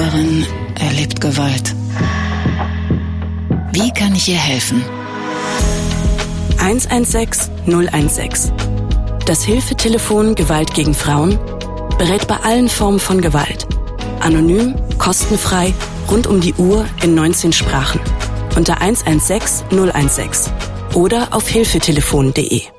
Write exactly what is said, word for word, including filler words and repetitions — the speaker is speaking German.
Nachbarin erlebt Gewalt. Wie kann ich ihr helfen? eins eins sechs null eins sechs. Das Hilfetelefon Gewalt gegen Frauen berät bei allen Formen von Gewalt. Anonym, kostenfrei, rund um die Uhr in neunzehn Sprachen. Unter eins eins sechs null eins sechs oder auf hilfetelefon punkt de.